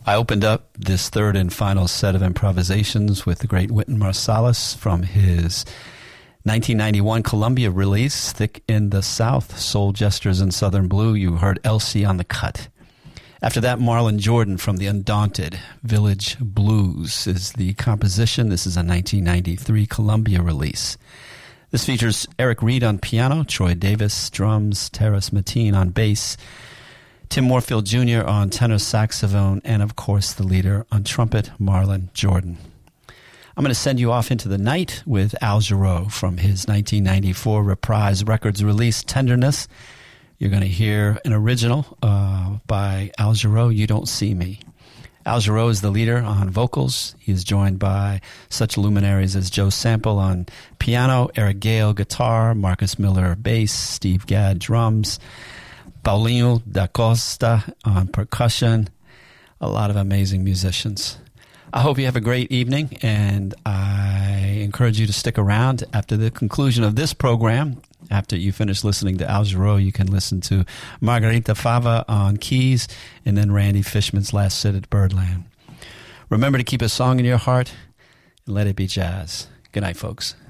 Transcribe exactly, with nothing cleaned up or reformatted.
I opened up this third and final set of improvisations with the great Wynton Marsalis from his nineteen ninety-one Columbia release, Thick in the South, Soul Jesters in Southern Blue. You heard Elsie on the Cut. After that, Marlon Jordan from the Undaunted, Village Blues is the composition. This is a nineteen ninety-three Columbia release. This features Eric Reed on piano, Troy Davis drums, Terrace Mateen on bass, Tim Moorfield Junior on tenor saxophone, and of course the leader on trumpet, Marlon Jordan. I'm going to send you off into the night with Al Jarreau from his nineteen ninety-four Reprise Records release, Tenderness. You're going to hear an original uh, by Al Jarreau, You Don't See Me. Al Jarreau is the leader on vocals. He is joined by such luminaries as Joe Sample on piano, Eric Gale guitar, Marcus Miller bass, Steve Gadd drums, Paulinho da Costa on percussion, a lot of amazing musicians. I hope you have a great evening, and I encourage you to stick around after the conclusion of this program. After you finish listening to Al Jarreau, you can listen to Margarita Fava on keys, and then Randy Fishman's Last Sit at Birdland. Remember to keep a song in your heart, and let it be jazz. Good night, folks.